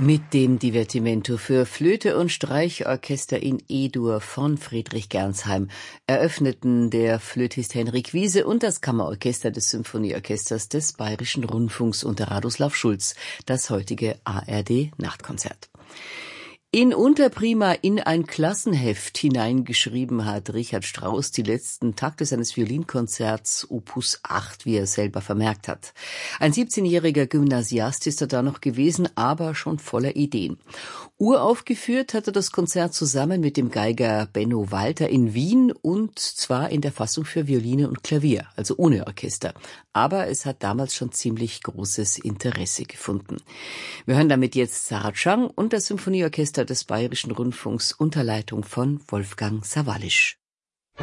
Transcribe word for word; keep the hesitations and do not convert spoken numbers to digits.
Mit dem Divertimento für Flöte und Streichorchester in E-Dur von Friedrich Gernsheim eröffneten der Flötist Henrik Wiese und das Kammerorchester des Symphonieorchesters des Bayerischen Rundfunks unter Radoslav Schulz das heutige A R D-Nachtkonzert. In Unterprima in ein Klassenheft hineingeschrieben hat Richard Strauss die letzten Takte seines Violinkonzerts Opus acht, wie er selber vermerkt hat. Ein siebzehnjähriger Gymnasiast ist er da noch gewesen, aber schon voller Ideen. Uraufgeführt hat er das Konzert zusammen mit dem Geiger Benno Walter in Wien und zwar in der Fassung für Violine und Klavier, also ohne Orchester. Aber es hat damals schon ziemlich großes Interesse gefunden. Wir hören damit jetzt Sarah Chang und das Symphonieorchester des Bayerischen Rundfunks unter Leitung von Wolfgang Sawallisch.